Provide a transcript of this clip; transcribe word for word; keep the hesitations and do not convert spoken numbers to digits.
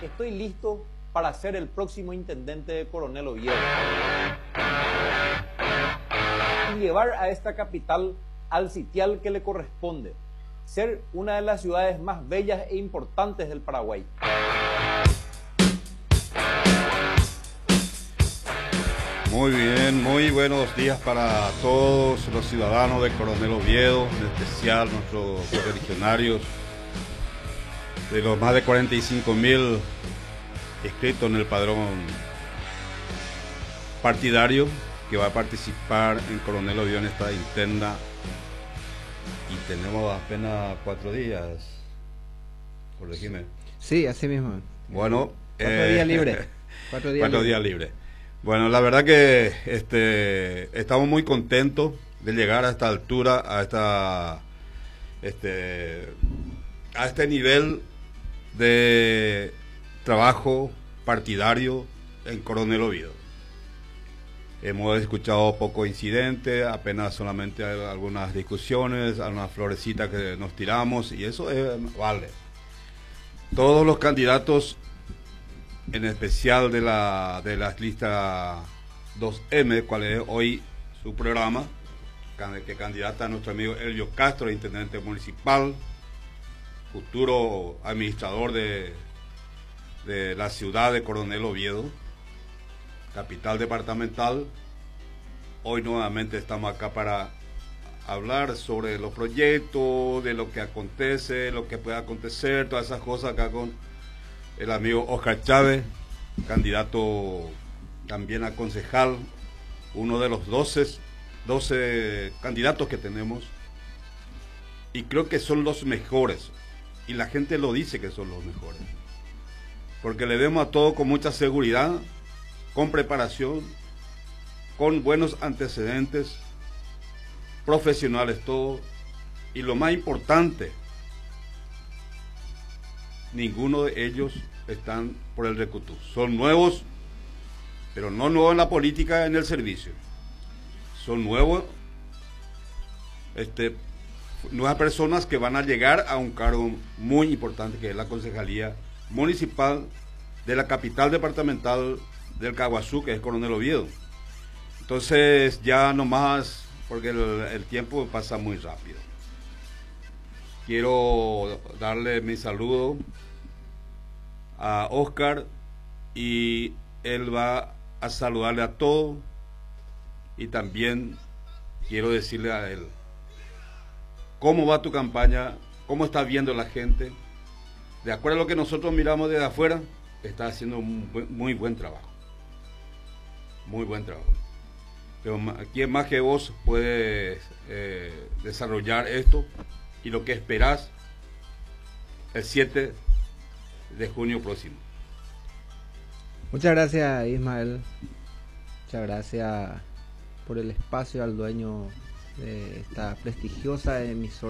Estoy listo para ser el próximo intendente de Coronel Oviedo y llevar a esta capital al sitial que le corresponde, ser una de las ciudades más bellas e importantes del Paraguay. Muy bien, muy buenos días para todos los ciudadanos de Coronel Oviedo, en especial nuestros correligionarios, de los más de cuarenta y cinco mil inscritos en el padrón partidario que va a participar en Coronel Oviedo en esta interna. Y tenemos apenas cuatro días, corregime. Sí, así mismo. Bueno, cuatro eh, días libres. Cuatro días cuatro días libres. Bueno, la verdad que este, estamos muy contentos de llegar a esta altura, a esta, este, a este nivel de trabajo partidario en Coronel Oviedo. Hemos escuchado poco incidente, apenas solamente hay algunas discusiones, algunas florecitas que nos tiramos, y eso es, vale. Todos los candidatos, en especial de la de la lista dos eme, cuál es hoy su programa, que candidata a nuestro amigo Elio Castro, intendente municipal, futuro administrador de, de la ciudad de Coronel Oviedo, capital departamental. Hoy nuevamente estamos acá para hablar sobre los proyectos, de lo que acontece, lo que puede acontecer, todas esas cosas acá con el amigo Oscar Chávez, candidato también a concejal, uno de los doce, doce candidatos que tenemos, y creo que son los mejores, y la gente lo dice que son los mejores, porque le vemos a todo con mucha seguridad, con preparación, con buenos antecedentes, profesionales todos, y lo más importante, ninguno de ellos están por el recutú. Son nuevos, pero no nuevos en la política, en el servicio. Son nuevos, este, nuevas personas que van a llegar a un cargo muy importante, que es la concejalía municipal de la capital departamental del Caguazú, que es Coronel Oviedo. Entonces, ya nomás, porque el, el tiempo pasa muy rápido. Quiero darle mi saludo a Oscar, y él va a saludarle a todos, y también quiero decirle a él cómo va tu campaña, cómo está viendo la gente. De acuerdo a lo que nosotros miramos desde afuera, está haciendo un buen, muy buen trabajo, muy buen trabajo. Pero ¿quién más que vos puede eh, desarrollar esto y lo que esperás el siete de junio próximo? Muchas gracias, Ismael. Muchas gracias por el espacio al dueño de esta prestigiosa emisora.